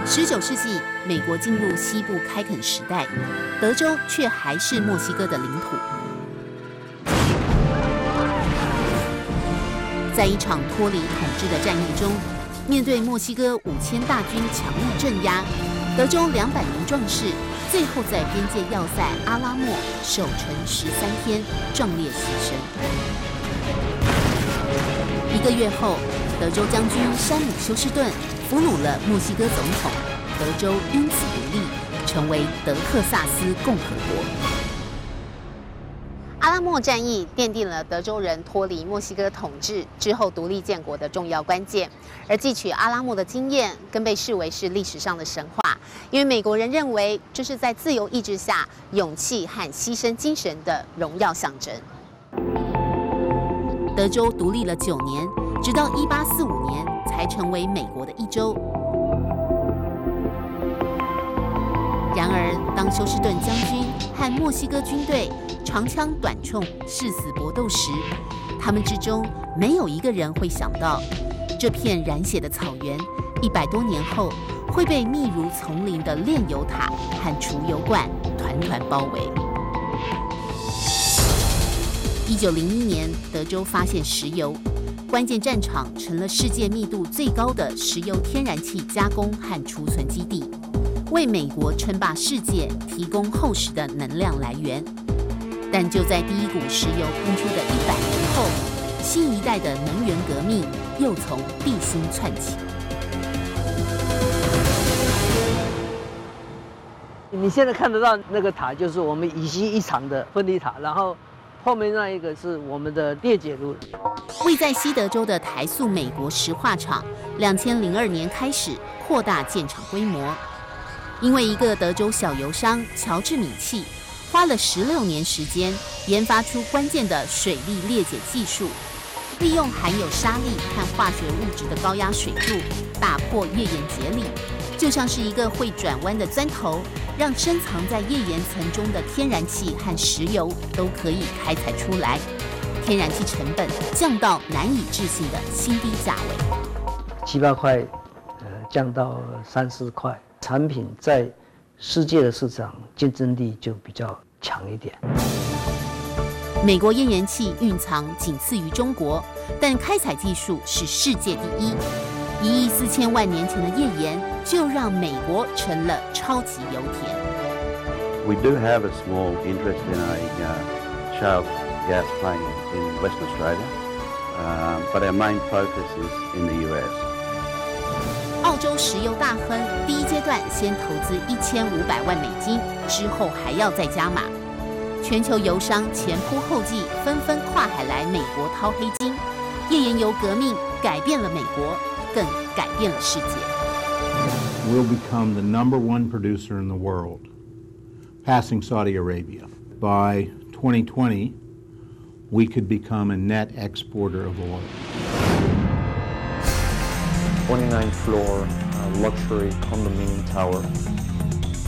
19世纪，美国进入西部开垦时代，德州却还是墨西哥的领土。在一场脱离统治的战役中，面对墨西哥5000大军强力镇压，德州200名壮士最后在边界要塞阿拉莫守城13天，壮烈牺牲。1个月后，德州将军山姆休斯顿俘虏了墨西哥总统，德州因此独立，成为德克萨斯共和国。阿拉莫战役奠定了德州人脱离墨西哥统治之后独立建国的重要关键，而汲取阿拉莫的经验，更被视为是历史上的神话，因为美国人认为这是在自由意志下勇气和牺牲精神的荣耀象征。德州独立了9年，直到1845年才成为美国的一州。然而，当休斯顿将军和墨西哥军队长枪短铳誓死搏斗时，他们之中没有一个人会想到，这片染血的草原100多年后会被密如丛林的炼油塔和储油罐团团包围。1901年，德州发现石油，关键战场成了世界密度最高的石油天然气加工和储存基地，为美国称霸世界提供厚实的能量来源。但就在第一股石油喷出的100年后，新一代的能源革命又从地心窜起。 你现在看得到那个塔，就是我们乙烯一厂的分离塔，然后后面那一个是我们的裂解炉。 位在西德州的台塑美国石化厂，2002年开始扩大建厂规模，因为一个德州小油商乔治米契花了16年时间研发出关键的水力裂解技术，利用含有沙粒和化学物质的高压水柱打破页岩结理，就像是一个会转弯的钻头，让深藏在页岩层中的天然气和石油都可以开采出来，天然气成本降到难以置信的新低价位 ，7、8块，降到3、4块，产品在世界的市场竞争力就比较强一点。 美国页岩气蕴藏仅次于中国，但开采技术是世界第一。1亿4000万年前的页岩就让美国成了超级油田。 We do have a small interest in a shale gas plant in Western Australia, but our main focus is in the US. 澳洲石油大亨第一阶段先投资1500万美金，之后还要再加码。全球油商前仆后继，纷纷跨海来美国掏黑金。页岩油革命改变了美国，更改变了世界。 We'll become the #1 producer in the world, passing Saudi Arabia. By 2020, we could become a net exporter of oil. 29th floor luxury condominium tower